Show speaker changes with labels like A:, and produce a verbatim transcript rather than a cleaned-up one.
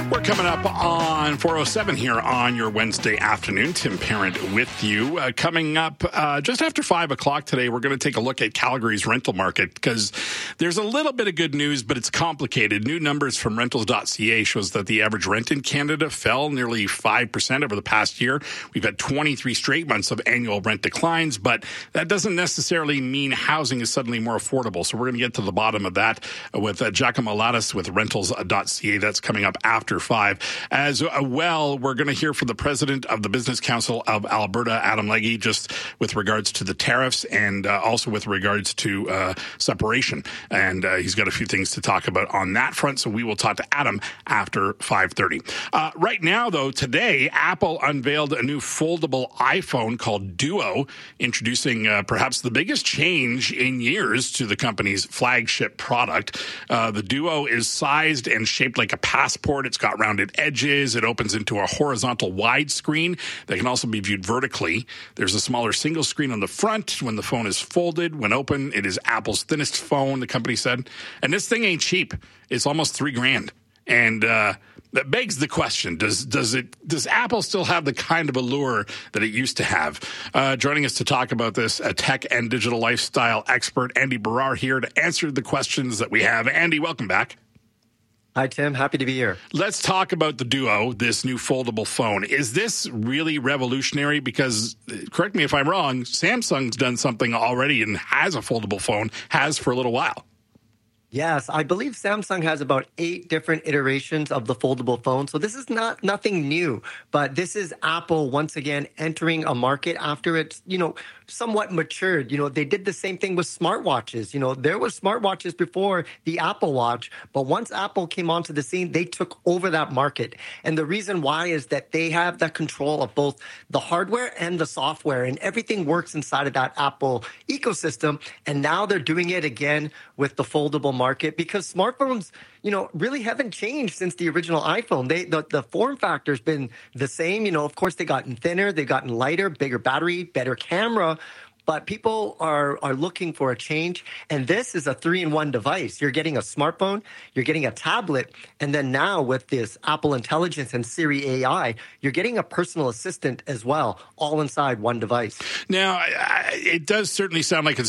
A: We're coming up on four oh seven here on your Wednesday afternoon. Tim Parent with you. Uh, coming up uh, just after five o'clock today, we're going to take a look at Calgary's rental market because there's a little bit of good news, but it's complicated. New numbers from rentals dot c a shows that the average rent in Canada fell nearly five percent over the past year. We've had twenty-three straight months of annual rent declines, but that doesn't necessarily mean housing is suddenly more affordable. So we're going to get to the bottom of that with uh, Giacomo Lattis with rentals dot c a. That's coming up after five. As well, we're going to hear from the president of the Business Council of Alberta, Adam Legge, just with regards to the tariffs and uh, also with regards to uh, separation. And uh, he's got a few things to talk about on that front. So we will talk to Adam after five thirty. Uh, right now, though, today, Apple unveiled a new foldable iPhone called Duo, introducing uh, perhaps the biggest change in years to the company's flagship product. Uh, the Duo is sized and shaped like a passport. It's got rounded edges. It opens into a horizontal wide screen that can also be viewed vertically. There's a smaller single screen on the front when the phone is folded. When open, it is Apple's thinnest phone, the company said. And this thing ain't cheap. It's almost three grand. And uh, that begs the question, does does it does Apple still have the kind of allure that it used to have? Uh, joining us to talk about this, a tech and digital lifestyle expert, Andy Barrar, here to answer the questions that we have. Andy, welcome back.
B: Hi, Tim. Happy to be here.
A: Let's talk about the Duo, this new foldable phone. Is this really revolutionary? Because, correct me if I'm wrong, Samsung's done something already and has a foldable phone, has for a little while.
B: Yes, I believe Samsung has about eight different iterations of the foldable phone. So this is not nothing new, but this is Apple once again entering a market after it's, you know, somewhat matured. You know, they did the same thing with smartwatches. You know, there were smartwatches before the Apple Watch, but once Apple came onto the scene, they took over that market. And the reason why is that they have that control of both the hardware and the software, and everything works inside of that Apple ecosystem. And now they're doing it again with the foldable market because smartphones, you know, really haven't changed since the original iPhone. They the, the form factor has been the same. You know, of course, they've gotten thinner, they've gotten lighter, bigger battery, better camera. But people are are looking for a change. And this is a three-in-one device. You're getting a smartphone, you're getting a tablet, and then now with this Apple Intelligence and Siri A I, you're getting a personal assistant as well, all inside one device.
A: Now, it does certainly sound like it's